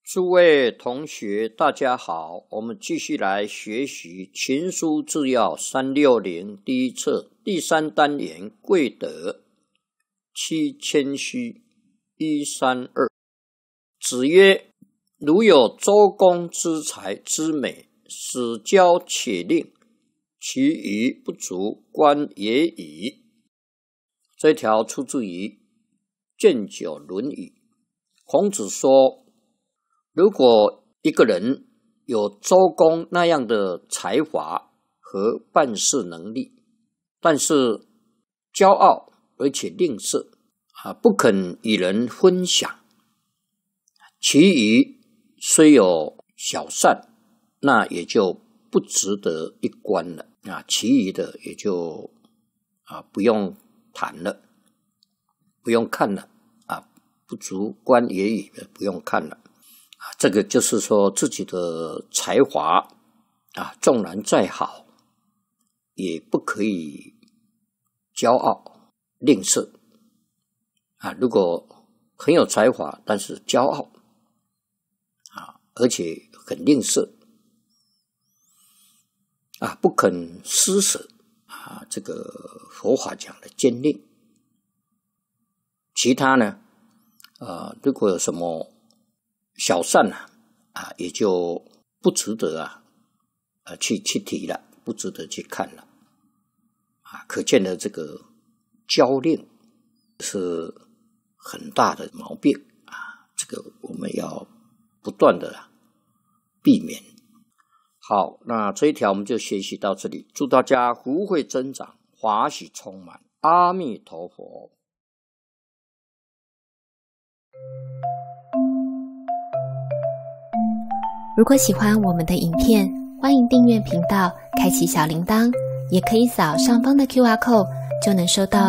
诸位同学大家好，我们继续来学习群书治要360第一册第3单元贵德7谦虚132。子曰：如有周公之才之美，使教且令，其余不足观也已。这条出自于建九论语。孔子说，如果一个人有周公那样的才华和办事能力，但是骄傲而且吝啬，不肯与人分享，其余虽有小善，那也就不值得一观了，其余的也就不用谈了，不用看了，不足观也已，不用看了。这个就是说，自己的才华纵然再好，也不可以骄傲吝啬。如果很有才华，但是骄傲而且很吝啬不肯施舍这个佛法讲的坚定。其他呢如果有什么小善也就不值得去提了，不值得去看了可见的这个骄吝是很大的毛病这个我们要不断的避免。好，那这一条我们就学习到这里，祝大家福慧增长，法喜充满，阿弥陀佛。 如果喜欢我们的影片，欢迎订阅频道，开启小铃铛，也可以扫上方的 QR code，就能收到